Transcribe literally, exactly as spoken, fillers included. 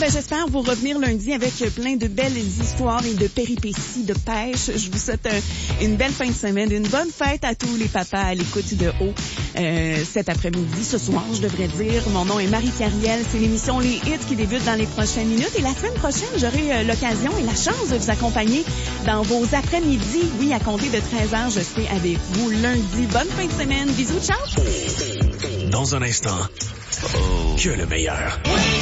ben, j'espère vous revenir lundi avec plein de belles histoires et de péripéties de pêche. Je vous souhaite un, une belle fin de semaine, une bonne fête à tous les papas à l'écoute de haut euh, cet après-midi, ce soir, je devrais dire. Mon nom est Marie Cariel. C'est l'émission Les Hits qui débute dans les prochaines minutes. Et la semaine prochaine, j'aurai euh, l'occasion et la chance de vous accompagner dans vos après-midi. Oui, à compter de treize heures, je serai avec vous lundi. Bonne fin de semaine. Bisous, ciao! Dans un instant, oh. que le meilleur. Oui!